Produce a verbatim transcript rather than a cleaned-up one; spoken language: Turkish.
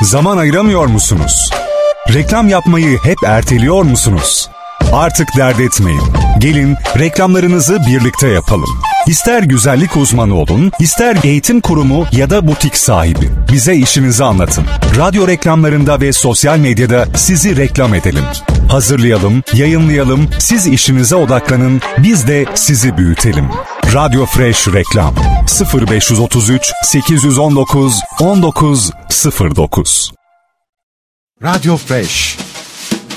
Zaman ayıramıyor musunuz? Reklam yapmayı hep erteliyor musunuz? Artık dert etmeyin. Gelin reklamlarınızı birlikte yapalım. İster güzellik uzmanı olun, ister eğitim kurumu ya da butik sahibi. Bize işinizi anlatın. Radyo reklamlarında ve sosyal medyada sizi reklam edelim. Hazırlayalım, yayınlayalım, siz işinize odaklanın, biz de sizi büyütelim. Radyo Fresh Reklam sıfır beş otuz üç sekiz on dokuz on dokuz sıfır dokuz. Radyo Fresh